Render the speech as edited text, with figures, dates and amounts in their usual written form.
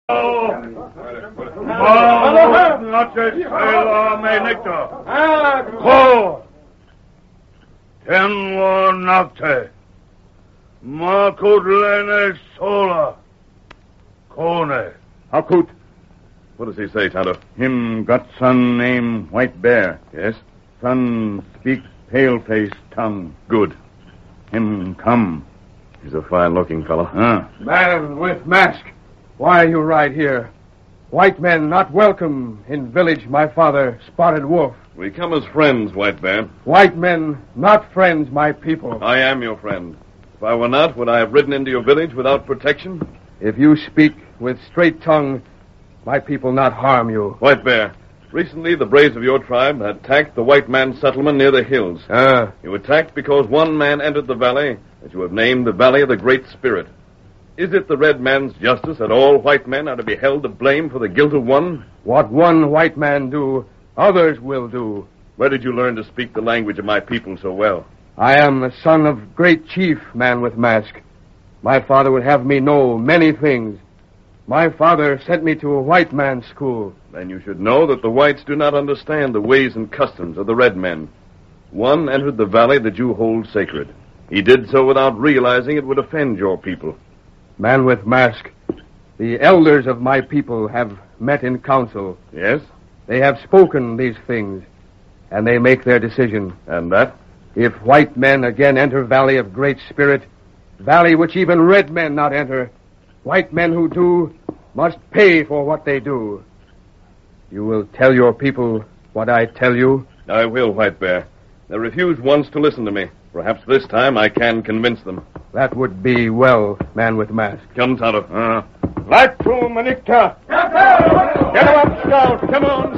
noches, Sailor Nectar. Ko. Tengo nocte. Makudlene sola. Kone. Hakut. What does he say, Tonto? Him got son named White Bear. Yes? Son speak pale-face tongue. Good. Him come. He's a fine-looking fellow. Man with mask, why are you right here? White men not welcome in village, my father, Spotted Wolf. We come as friends, White Bear. White men not friends, my people. I am your friend. If I were not, would I have ridden into your village without protection? If you speak with straight tongue, my people not harm you. White Bear, recently the braves of your tribe attacked the white man's settlement near the hills. You attacked because one man entered the valley that you have named the Valley of the Great Spirit. Is it the red man's justice that all white men are to be held to blame for the guilt of one? What one white man do, others will do. Where did you learn to speak the language of my people so well? I am the son of great chief, Man with Mask. My father would have me know many things. My father sent me to a white man's school. Then you should know that the whites do not understand the ways and customs of the red men. One entered the valley that you hold sacred. He did so without realizing it would offend your people. Man with Mask, the elders of my people have met in council. Yes? They have spoken these things, and they make their decision. And that? If white men again enter Valley of Great Spirit, valley which even red men not enter, white men who do must pay for what they do. You will tell your people what I tell you? I will, White Bear. They refused once to listen to me. Perhaps this time I can convince them. That would be well, Man with Mask. Come, Tonto. Light to Manicta. Get him up,